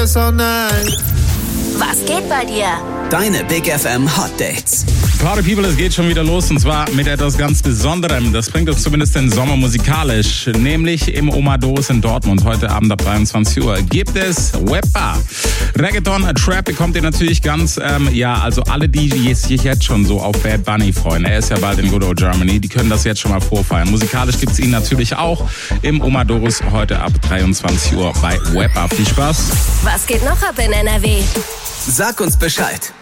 Was geht bei dir? Deine Big FM Hot Dates. Party People, es geht schon wieder los und zwar mit etwas ganz Besonderem. Das bringt uns zumindest den Sommer musikalisch, nämlich im Omadoris in Dortmund. Heute Abend ab 23 Uhr gibt es Wepa. Reggaeton, Trap bekommt ihr natürlich ganz, also alle, die sich jetzt schon so auf Bad Bunny freuen. Er ist ja bald in Good Old Germany, die können das jetzt schon mal vorfeiern. Musikalisch gibt es ihn natürlich auch im Omadoris heute ab 23 Uhr bei Wepa. Viel Spaß. Was geht noch ab in NRW? Sag uns Bescheid.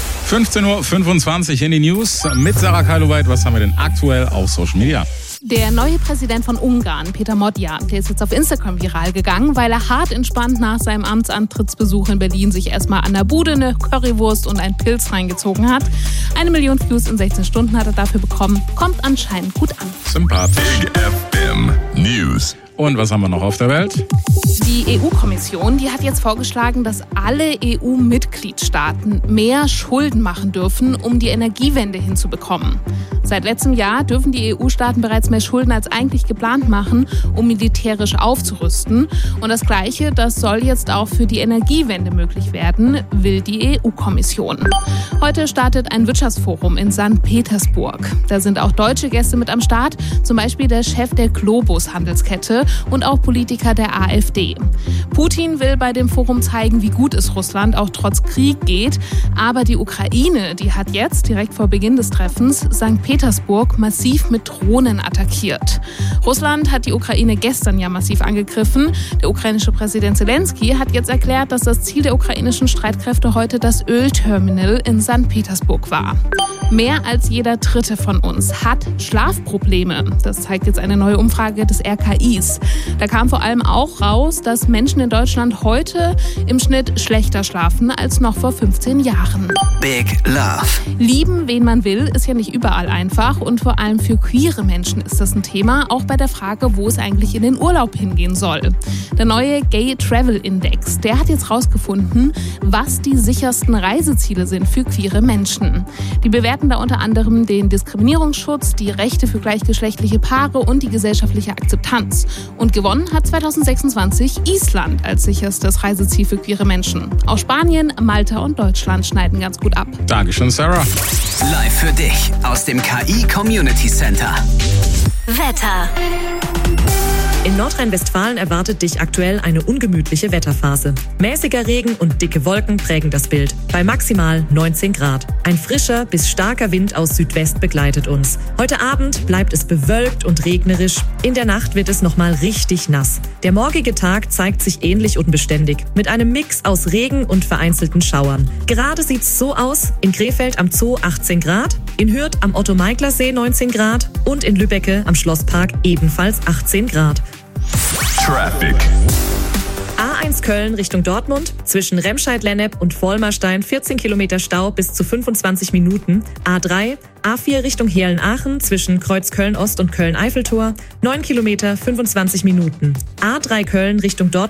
15.25 Uhr in die News mit Sarah Kailuweit. Was haben wir denn aktuell auf Social Media? Der neue Präsident von Ungarn, Peter Magyar, der ist jetzt auf Instagram viral gegangen, weil er hart entspannt nach seinem Amtsantrittsbesuch in Berlin sich erstmal an der Bude eine Currywurst und einen Pilz reingezogen hat. 1 Million Views in 16 Stunden hat er dafür bekommen. Kommt anscheinend gut an. Sympathisch. Big FM News. Und was haben wir noch auf der Welt? Die EU-Kommission, die hat jetzt vorgeschlagen, dass alle EU-Mitgliedstaaten mehr Schulden machen dürfen, um die Energiewende hinzubekommen. Seit letztem Jahr dürfen die EU-Staaten bereits mehr Schulden als eigentlich geplant machen, um militärisch aufzurüsten. Und das Gleiche, das soll jetzt auch für die Energiewende möglich werden, will die EU-Kommission. Heute startet ein Wirtschaftsforum in St. Petersburg. Da sind auch deutsche Gäste mit am Start, zum Beispiel der Chef der Globus-Handelskette und auch Politiker der AfD. Putin will bei dem Forum zeigen, wie gut es Russland auch trotz Krieg geht. Aber die Ukraine, die hat jetzt direkt vor Beginn des Treffens St. Petersburg massiv mit Drohnen attackiert. Russland hat die Ukraine gestern ja massiv angegriffen. Der ukrainische Präsident Zelensky hat jetzt erklärt, dass das Ziel der ukrainischen Streitkräfte heute das Ölterminal in St. Petersburg war. Mehr als jeder Dritte von uns hat Schlafprobleme. Das zeigt jetzt eine neue Umfrage des RKIs. Da kam vor allem auch raus, dass Menschen in Deutschland heute im Schnitt schlechter schlafen als noch vor 15 Jahren. Big Love. Lieben, wen man will, ist ja nicht überall einfach und vor allem für queere Menschen ist das ein Thema, auch bei der Frage, wo es eigentlich in den Urlaub hingehen soll. Der neue Gay Travel Index, der hat jetzt rausgefunden, was die sichersten Reiseziele sind für queere Menschen. Die bewerten da unter anderem den Diskriminierungsschutz, die Rechte für gleichgeschlechtliche Paare und die gesellschaftliche Akzeptanz. Und gewonnen hat 2026 Island als sicherstes Reiseziel für queere Menschen. Auch Spanien, Malta und Deutschland schneiden ganz gut ab. Dankeschön, Sarah. Live für dich aus dem KI Community Center. Wetter. In Nordrhein-Westfalen erwartet dich aktuell eine ungemütliche Wetterphase. Mäßiger Regen und dicke Wolken prägen das Bild. Bei maximal 19 Grad. Ein frischer bis starker Wind aus Südwest begleitet uns. Heute Abend bleibt es bewölkt und regnerisch. In der Nacht wird es nochmal richtig nass. Der morgige Tag zeigt sich ähnlich unbeständig. Mit einem Mix aus Regen und vereinzelten Schauern. Gerade sieht's so aus. In Krefeld am Zoo 18 Grad. In Hürth am Otto-Meigler-See 19 Grad. Und in Lübbecke am Schlosspark ebenfalls 18 Grad. Traffic. A1 Köln Richtung Dortmund, zwischen Remscheid-Lennep und Vollmerstein 14 Kilometer Stau bis zu 25 Minuten. A3, A4 Richtung Heerlen-Aachen, zwischen Kreuz Köln-Ost und Köln-Eiffeltor, 9 Kilometer 25 Minuten. A3 Köln Richtung Dortmund.